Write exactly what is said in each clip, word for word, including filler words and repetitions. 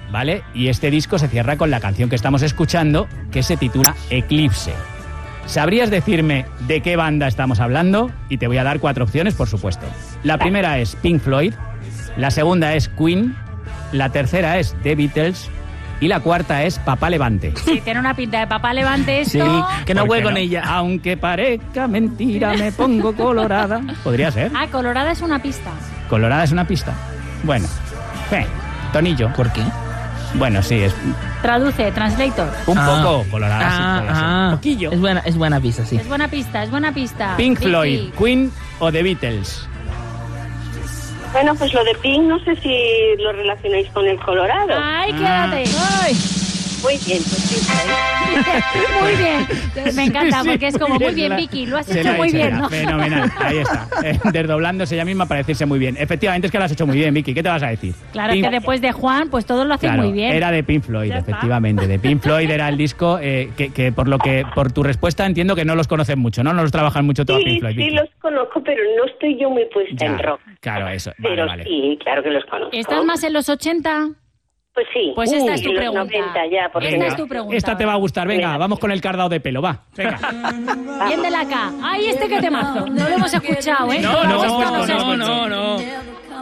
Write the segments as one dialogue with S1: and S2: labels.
S1: ¿vale? Y este disco se cierra con la canción que estamos escuchando, que se titula Eclipse. ¿Sabrías decirme de qué banda estamos hablando? Y te voy a dar cuatro opciones, por supuesto. La primera es Pink Floyd, la segunda es Queen, la tercera es The Beatles y la cuarta es Papá Levante.
S2: Sí, tiene una pinta de Papá Levante esto.
S3: Sí, que no juegue con
S1: no?
S3: ella.
S1: Aunque parezca mentira, me pongo colorada. Podría ser.
S2: Ah, colorada es una pista.
S1: Colorada es una pista. Bueno, eh, tonillo.
S3: ¿Por qué?
S1: Bueno, sí, es
S2: Traduce, translator.
S1: un
S3: Ah.
S1: poco colorada. sí,
S3: Ah,
S1: puede ser.
S3: ah.
S1: Un poquillo.
S3: Es buena, es buena pista, sí.
S2: Es buena pista, es buena pista.
S1: Pink
S2: Vicky.
S1: Floyd, Queen o The Beatles.
S4: Bueno, pues lo de Pink, no sé si lo relacionáis con el Colorado.
S2: Ay, quédate. Ay.
S4: Muy bien, pues sí.
S2: Muy bien. Me encanta
S1: Sí,
S2: porque es como
S1: muy
S2: muy
S1: bien,
S2: bien,
S1: se la-
S2: Vicky. Lo has
S1: Se
S2: hecho
S1: la ha
S2: muy
S1: dicho
S2: bien,
S1: ya.
S2: ¿no?
S1: Fenomenal, ahí está. Eh, desdoblándose ella misma para decirse muy bien. Efectivamente, es que lo has hecho muy bien, Vicky. ¿Qué te vas a decir?
S2: Claro
S1: Pink-
S2: que después de Juan, pues todos lo hacen
S1: Claro,
S2: muy bien.
S1: era de Pink Floyd,
S2: Ya está.
S1: efectivamente. De Pink Floyd era el disco eh, que, que por lo que por tu respuesta entiendo que no los conocen mucho, ¿no? No los trabajan mucho todo
S4: Sí,
S1: Pink Floyd.
S4: sí
S1: Vicky.
S4: los conozco, pero no estoy yo muy puesta
S1: Ya,
S4: en rock.
S1: claro, eso. Vale,
S4: Pero
S1: vale.
S4: sí, claro que los conozco.
S2: ¿Estás más en los ochenta?
S4: Pues sí.
S2: Pues esta
S4: Uh,
S2: es tu
S4: en los
S2: pregunta.
S4: noventa ya, por
S2: Esta
S4: ejemplo.
S2: es tu pregunta.
S1: Esta te va a gustar, venga,
S4: Venga.
S1: vamos con el cardado de pelo, va. Venga.
S2: Bien de la K. Ay, este que temazo. No lo hemos escuchado, ¿eh?
S3: No, no,
S2: Esto
S3: no,
S2: se ha
S3: no,
S2: escuchado.
S3: no, no.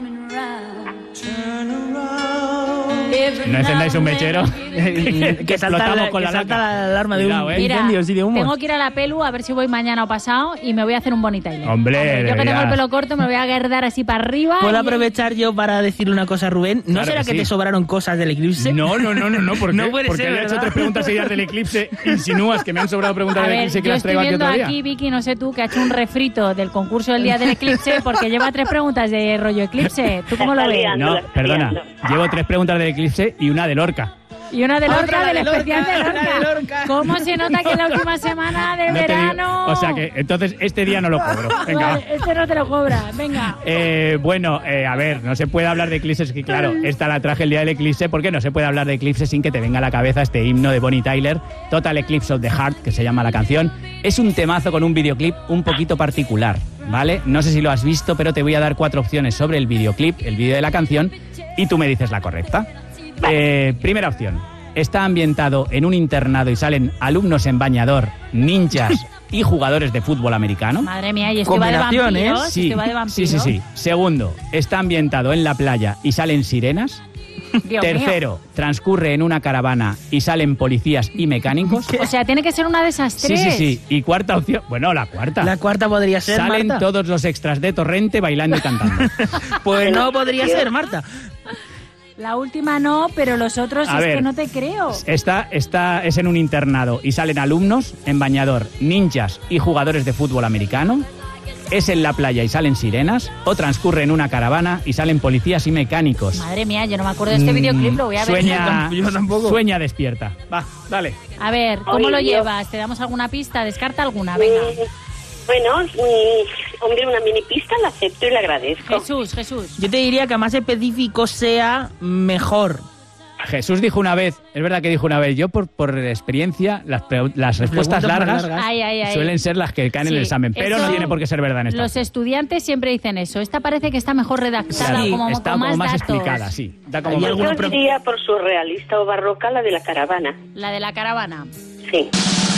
S1: No encendáis un mechero.
S3: que salta,
S1: explotamos
S3: la,
S1: con
S3: que
S1: la
S3: salta
S1: laca.
S3: la alarma de
S1: Cuidado,
S3: un
S1: eh.
S2: Mira,
S3: incendio y de humo.
S2: tengo que ir a la pelu a ver si voy mañana o pasado y me voy a hacer un Bonnie Tyler.
S1: Hombre,
S2: Yo que tengo el
S1: deberías.
S2: pelo corto me lo voy a guardar así para arriba.
S3: ¿Puedo
S2: y-
S3: aprovechar yo para decirle una cosa a Rubén? ¿No
S1: Claro
S3: será
S1: que
S3: que,
S1: sí.
S3: te sobraron cosas del eclipse?
S1: No, no, no, no, no, ¿por qué?
S3: No puede
S1: Porque
S3: ser,
S1: le he hecho
S3: ¿verdad?
S1: tres preguntas seguidas del eclipse, insinúas que me han sobrado preguntas
S2: A
S1: del
S2: ver,
S1: eclipse que
S2: yo
S1: las
S2: estoy
S1: traigo aquí
S2: viendo
S1: otro día.
S2: aquí, Vicky, no sé tú, que ha hecho un refrito del concurso del día del eclipse porque lleva tres preguntas de rollo eclipse. ¿Tú cómo lo
S4: Está
S2: ves?
S4: liando.
S1: No,
S4: la estoy
S1: perdona,
S4: liando.
S1: llevo tres preguntas del eclipse y una de Lorca.
S2: Y una de Lorca,
S3: Otra
S2: del
S3: de Lorca,
S2: especial de
S3: una de
S2: Lorca.
S3: Lorca.
S2: ¿Cómo se nota que en la última semana de
S1: No te digo-
S2: verano?
S1: o sea que, entonces, este día no lo cobro. Venga, va.
S2: Vale, este no te lo cobra, venga.
S1: Eh, bueno, eh, a ver, no se puede hablar de eclipses, que claro, esta la traje el día del eclipse, porque no se puede hablar de eclipse sin que te venga a la cabeza este himno de Bonnie Tyler, Total Eclipse of the Heart, que se llama la canción. Es un temazo con un videoclip un poquito particular, ¿vale? No sé si lo has visto, pero te voy a dar cuatro opciones sobre el videoclip, el vídeo de la canción, y tú me dices la correcta. Eh, primera opción. Está ambientado en un internado y salen alumnos en bañador, ninjas y jugadores de fútbol americano.
S2: Madre mía, y esto va de
S3: Combinación, ¿eh?
S2: vampiros.
S1: Sí,
S2: esto va de
S1: sí,
S2: vampiros.
S1: sí, sí. Segundo, está ambientado en la playa y salen sirenas.
S2: Dios
S1: Tercero, transcurre en una caravana y salen policías y mecánicos.
S2: mío. O sea, tiene que ser una de esas
S1: Sí,
S2: tres.
S1: sí, sí. Y cuarta opción, bueno, la cuarta.
S3: La cuarta podría ser,
S1: Salen
S3: Marta.
S1: todos los extras de Torrente bailando y cantando.
S3: Pues no podría ser, Marta.
S2: La última no, pero los otros
S1: A
S2: es
S1: ver.
S2: que no te creo.
S1: Esta, esta es en un internado y salen alumnos en bañador, ninjas y jugadores de fútbol americano. Es en la playa y salen sirenas. O transcurre en una caravana y salen policías y mecánicos.
S2: Madre mía, yo no me acuerdo de este videoclip, lo voy a ver.
S1: Sueña,
S3: Yo tampoco.
S1: sueña despierta. Va, dale.
S2: A ver, ¿cómo
S4: Ay,
S2: lo
S4: Dios.
S2: llevas? ¿Te damos alguna pista? Descarta alguna, venga.
S4: Mm, Bueno, mm, hombre, una mini pista la acepto y la agradezco.
S2: Jesús, Jesús.
S3: Yo te diría que a más específico sea mejor.
S1: Jesús dijo una vez, es verdad que dijo una vez, yo por, por experiencia, las, pre- las respuestas
S3: preguntas más
S1: largas,
S3: largas.
S2: Ay, ay, ay.
S1: suelen ser las que caen en el
S2: Sí,
S1: examen, pero
S2: eso-
S1: no tiene por qué ser verdad en esta.
S2: Los estudiantes siempre dicen eso. Esta parece que está mejor redactada,
S3: Sí,
S2: como
S1: Está
S2: con
S1: como
S2: más,
S1: más
S2: datos.
S1: explicada, sí. Da como
S3: Hay
S1: más-
S3: alguna
S4: Yo
S3: pro-
S4: diría por surrealista o barroca la de la caravana.
S2: La de la caravana.
S4: Sí.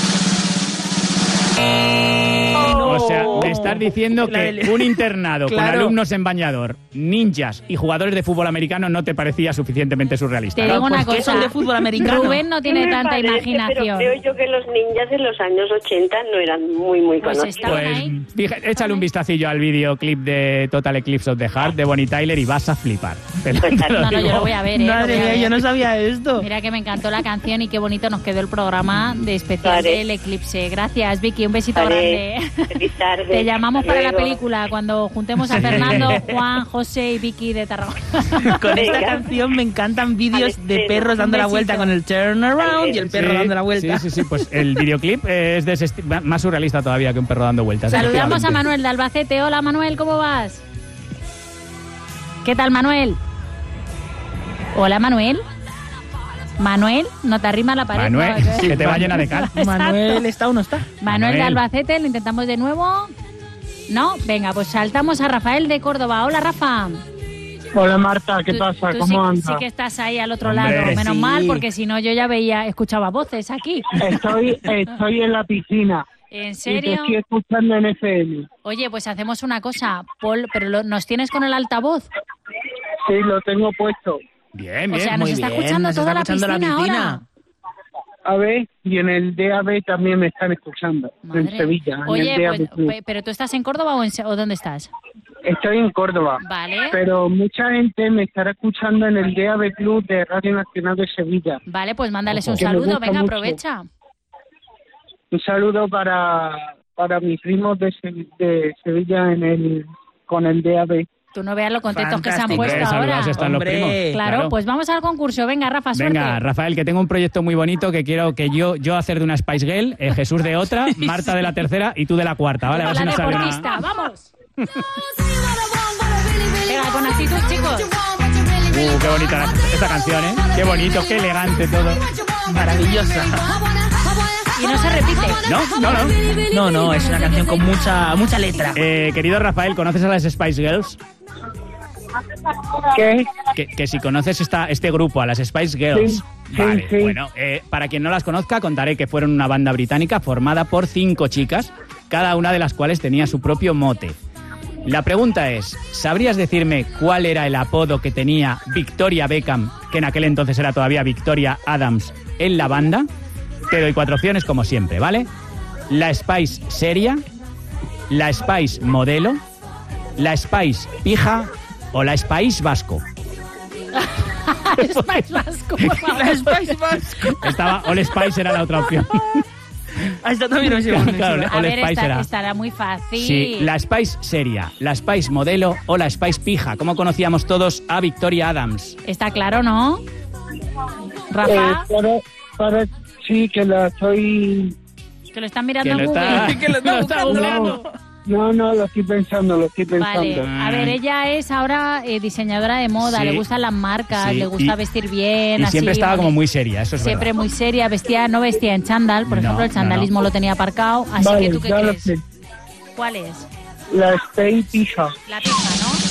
S1: O sea, me estás diciendo
S3: La
S1: que
S3: del-
S1: un internado con
S3: Claro.
S1: alumnos en bañador, ninjas y jugadores de fútbol americano no te parecía suficientemente surrealista.
S2: Te
S1: ¿no?
S2: digo una
S3: pues que
S2: cosa.
S3: son de fútbol americano.
S2: Rubén no
S4: Sí
S2: tiene
S4: me
S2: tanta
S4: parece,
S2: imaginación.
S4: Pero creo yo que los ninjas de los años ochenta no eran muy, muy
S2: Pues
S4: conocidos.
S2: está-
S1: Pues
S2: ahí.
S1: fíjate, échale un vistacillo al videoclip de Total Eclipse of the Heart de Bonnie Tyler y vas a flipar. Te lo-
S4: Pues
S1: te lo
S2: No, no, yo
S1: digo.
S2: lo voy a ver, eh, lo
S3: Madre
S2: voy a
S3: mía,
S2: ver.
S3: yo no sabía esto.
S2: Mira que me encantó la canción y qué bonito nos quedó el programa de especial
S4: Vale.
S2: del eclipse. Gracias, Vicky. Un besito
S4: Vale.
S2: grande.
S4: Feliz tarde.
S2: Te llamamos para la
S4: Luego.
S2: película cuando juntemos a Fernando, Juan, José y Vicky de Tarragona.
S3: Con esta
S4: Venga.
S3: canción me encantan vídeos
S4: Al
S3: de
S4: estreno.
S3: perros dando
S2: Un
S3: la vuelta
S2: besito.
S3: con el turn around y el perro
S1: Sí,
S3: dando la vuelta.
S1: Sí, sí, sí, pues el videoclip es de ese esti- más surrealista todavía que un perro dando vueltas.
S2: Saludamos a
S1: efectivamente.
S2: Manuel de Albacete. Hola, Manuel, ¿cómo vas? ¿Qué tal, Manuel? Hola, Manuel. Manuel, no te arrima la pared.
S1: Manuel,
S2: no,
S1: que te va llena de cal.
S2: Exacto.
S3: Manuel, ¿está o no está?
S2: Manuel de
S1: Manuel.
S2: Albacete, lo intentamos de nuevo. ¿No? Venga, pues saltamos a Rafael de Córdoba. Hola, Rafa.
S5: Hola Marta, ¿qué
S2: Tú-
S5: pasa?
S2: tú
S5: ¿Cómo
S2: sí,
S5: andas?
S2: sí que estás ahí al otro
S1: Hombre,
S2: lado, menos
S3: sí.
S2: mal, porque si no yo ya veía, escuchaba voces aquí.
S5: Estoy, estoy en la piscina.
S2: ¿En
S5: Y te
S2: serio?
S5: estoy escuchando en F M.
S2: Oye, pues hacemos una cosa, Paul, pero lo- ¿nos tienes con el altavoz?
S5: Sí, lo tengo puesto.
S1: Bien,
S2: O
S1: bien.
S2: sea, nos
S3: Muy
S2: está
S3: bien,
S2: escuchando
S3: nos
S2: toda
S3: está escuchando
S2: la
S3: la
S2: piscina,
S3: piscina.
S2: ahora.
S5: A ver, y en el D A B también me están escuchando.
S2: Madre.
S5: En Sevilla, en
S2: Oye,
S5: el D A B
S2: pues,
S5: Club.
S2: pe- pero ¿tú estás en Córdoba o, en, Se- o dónde estás?
S5: Estoy en Córdoba.
S2: Vale.
S5: Pero mucha gente me estará escuchando en el D A B Club de Radio Nacional de Sevilla.
S2: Vale, pues mándales un
S5: Que me
S2: saludo,
S5: gusta
S2: venga,
S5: mucho.
S2: aprovecha.
S5: Un saludo para, para mis primos de, Se- de Sevilla en el con el D A B.
S2: Tú no veas lo contentos que se han
S3: Fantástico.
S2: puesto
S1: Hombre,
S2: ahora.
S1: saludados están los
S3: Hombre.
S1: primos.
S2: Claro, pues vamos al concurso. Venga, Rafa, suerte.
S1: Venga, Rafael, que tengo un proyecto muy bonito que quiero que yo yo hacer de una Spice Girl, eh, Jesús de otra, Marta de la tercera y tú de la cuarta, ¿vale? A ver si
S2: la
S1: nos sale
S2: deportista,
S1: una...
S2: vamos. Venga, con actitud, chicos.
S1: Uh, qué bonita la- esta canción, ¿eh? Qué bonito, qué elegante todo.
S3: Maravillosa.
S2: Y no se repite.
S1: ¿No? No, no.
S3: No, no, es una canción con mucha mucha letra.
S1: Eh, querido Rafael, ¿conoces a las Spice Girls?
S5: ¿Qué?
S1: Que, que si conoces esta, este grupo, a las Spice Girls.
S5: Sí, sí,
S1: Vale,
S5: sí.
S1: bueno, eh, para quien no las conozca, contaré que fueron una banda británica formada por cinco chicas, cada una de las cuales tenía su propio mote. La pregunta es, ¿sabrías decirme cuál era el apodo que tenía Victoria Beckham, que en aquel entonces era todavía Victoria Adams, en la banda? Te doy cuatro opciones como siempre, ¿vale? La Spice seria, la Spice modelo, la Spice pija o la Spice vasco.
S2: Spice Vasco, por favor.
S3: La Spice Vasco.
S1: Estaba All Spice era la otra opción.
S3: Ah, esta también no sé.
S1: Claro,
S2: A
S1: All
S2: ver,
S1: Spice
S2: esta-
S1: era.
S2: estará muy fácil.
S1: Sí, la Spice seria, la Spice modelo o la Spice pija. ¿Cómo conocíamos todos a Victoria Adams?
S2: Está claro, ¿no?
S5: Eh,
S2: Rafa,
S5: para, para, sí, que la estoy...
S2: que lo están mirando
S1: Que
S2: en
S1: lo
S2: Google.
S1: está,
S3: Que lo está
S1: lo está
S3: buscando.
S1: googleando.
S5: No, no, lo estoy pensando, lo estoy pensando.
S2: Vale, a ver, ella es ahora eh, diseñadora de moda,
S1: Sí.
S2: le gustan las marcas,
S1: Sí,
S2: le gusta
S1: y-
S2: vestir bien,
S1: Y
S2: así,
S1: siempre estaba
S2: boni-
S1: como muy seria, eso es
S2: siempre
S1: verdad.
S2: muy seria, vestía, no vestía en chándal, por
S1: No,
S2: ejemplo, el
S1: no,
S2: chandalismo lo tenía aparcado, así
S5: Vale,
S2: que tú qué
S5: ya lo
S2: crees,
S5: sé.
S2: ¿cuál es?
S5: La Stay Pija.
S2: La pija, ¿no?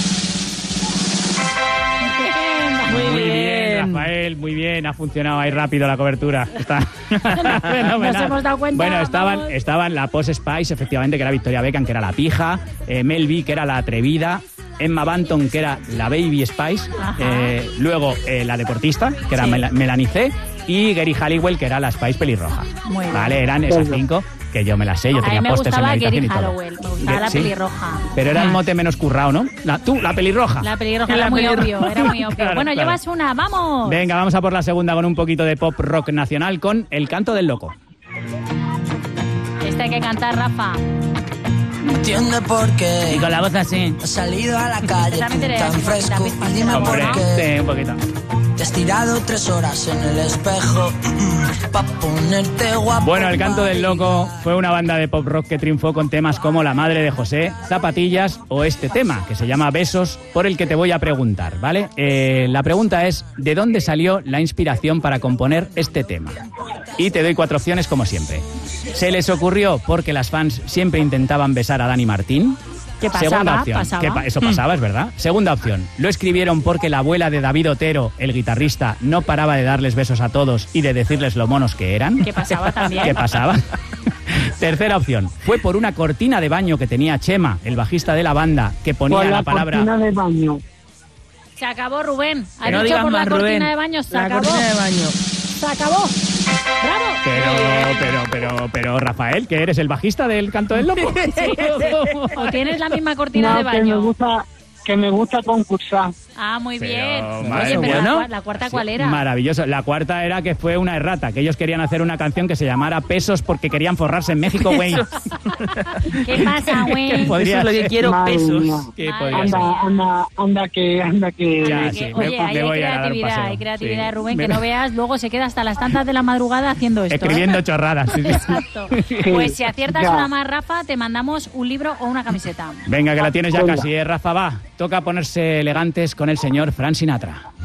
S3: Muy
S1: Muy bien,
S3: bien.
S1: Rafael, muy bien, ha funcionado ahí rápido la cobertura. Está fenomenal.
S2: Nos hemos dado cuenta,
S1: Bueno, estaban,
S2: vamos.
S1: estaban la Posh Spice, efectivamente, que era Victoria Beckham, que era la pija, eh, Mel B, que era la atrevida, Emma Banton, que era la Baby Spice,
S2: Ajá.
S1: eh, luego eh, la deportista, que era
S2: Sí.
S1: Mel- Melanie C, y Gary Halliwell, que era la Spice pelirroja.
S2: Muy bien.
S1: Vale, eran esas
S5: Bueno.
S1: cinco que yo me las sé, yo
S2: A
S1: tenía
S2: mí me
S1: pósters en la
S2: gustaba
S1: habitación
S2: Gary
S1: y todo.
S2: Halliwell, me gustaba la
S1: Sí,
S2: pelirroja.
S1: Pero era el
S2: Ah.
S1: mote menos currado, ¿no? La, tú, la pelirroja.
S2: La pelirroja
S3: La
S2: era muy
S3: pelirroja.
S2: obvio, era muy obvio.
S1: Claro,
S2: bueno,
S1: claro.
S2: llevas una, vamos.
S1: Venga, vamos a por la segunda con un poquito de pop rock nacional con El canto del loco.
S2: Esta hay que cantar, Rafa.
S6: Entiende por
S3: Y
S6: qué
S3: con la voz así.
S6: has salido a la calle
S2: También te
S6: tan
S2: le-
S6: fresco.
S2: David
S6: Y dime
S1: Hombre,
S6: por qué
S1: sí, un poquito.
S6: te has tirado tres horas en el espejo pa' ponerte guapo.
S1: Bueno, El canto del loco fue una banda de pop rock que triunfó con temas como La madre de José, Zapatillas o este tema, que se llama Besos, por el que te voy a preguntar, ¿vale? Eh, la pregunta es, ¿de dónde salió la inspiración para componer este tema? Y te doy cuatro opciones como siempre. ¿Se les ocurrió porque las fans siempre intentaban besar a Dani Martín?
S2: ¿Qué pasaba?
S1: Segunda opción.
S2: Pasaba.
S1: ¿Qué pa- eso pasaba, es verdad. Segunda opción. Lo escribieron porque la abuela de David Otero, el guitarrista, no paraba de darles besos a todos y de decirles lo monos que eran.
S2: ¿Qué pasaba también?
S1: ¿Qué pasaba? Tercera opción. Fue por una cortina de baño que tenía Chema, el bajista de la banda, que ponía
S5: Por
S1: la,
S5: la
S1: palabra...
S5: cortina de baño.
S2: Se acabó, Rubén. Ha
S3: Que no
S2: dicho
S3: digas
S2: por la
S3: más,
S2: cortina
S3: Rubén.
S2: de baño, se
S3: La
S2: acabó.
S3: cortina de baño.
S2: Se acabó. ¡Bravo!
S1: Pero, pero, pero, pero, Rafael, ¿que eres el bajista del canto del loco?
S2: O tienes la misma cortina
S5: No,
S2: de
S5: que me
S2: baño.
S5: gusta, que me gusta concursar.
S2: Ah, muy
S1: Pero,
S2: bien.
S1: madre
S2: Oye, pero
S1: mía.
S2: la, cua- la cuarta, ¿cuál era?
S1: Maravilloso. La cuarta era que fue una errata, que ellos querían hacer una canción que se llamara Pesos porque querían forrarse en México, güey.
S2: ¿Qué pasa, güey?
S1: Podría
S3: Eso es lo que
S1: ser.
S3: quiero,
S5: Madre
S3: pesos.
S5: mía.
S1: ¿Qué
S2: Madre
S1: podría ser?
S5: Anda, anda, anda que, anda que...
S1: Ya,
S2: Oye,
S1: sí, me-
S2: Oye, ahí
S1: me
S2: hay
S1: voy a dar un
S2: creatividad,
S1: paseo.
S2: hay creatividad,
S1: Sí.
S2: Rubén,
S1: Me-
S2: que no veas, luego se queda hasta las tantas de la madrugada haciendo esto. ¿eh?
S1: Escribiendo chorradas. sí, sí.
S2: Exacto. Pues si aciertas
S5: Ya.
S2: una más, Rafa, te mandamos un libro o una camiseta.
S1: Venga, que la tienes ya
S5: Venga.
S1: casi, ¿eh, Rafa? Va. Toca ponerse elegantes con el señor Frank Sinatra.